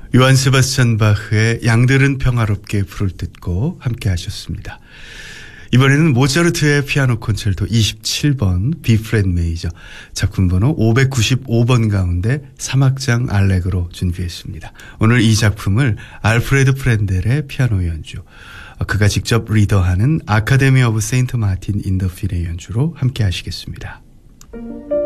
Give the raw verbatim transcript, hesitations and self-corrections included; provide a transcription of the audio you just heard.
요한 세바스찬 바흐의 양들은 평화롭게 불을 뜯고 함께 하셨습니다. 이번에는 모차르트의 피아노 콘체르토 이십칠 번 B 플랫 메이저 작품 번호 오백구십오 번 가운데 삼 악장 알레그로 준비했습니다. 오늘 이 작품을 알프레드 프렌델의 피아노 연주, 그가 직접 리더하는 아카데미 오브 세인트 마틴 인 더 필의 연주로 함께 하시겠습니다.